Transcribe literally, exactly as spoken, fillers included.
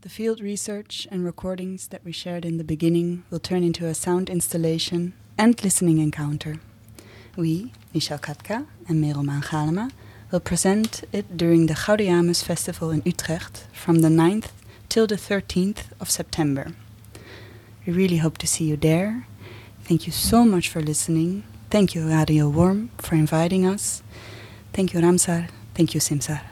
The field research and recordings that we shared in the beginning will turn into a sound installation and listening encounter. We, Michel Katka and Meroman Galema, will present it during the Gaudeamus Festival in Utrecht from the ninth till the thirteenth of September. We really hope to see you there. Thank you so much for listening. Thank you, Radio Worm, for inviting us. Thank you, Ramsar. Thank you, Simsar.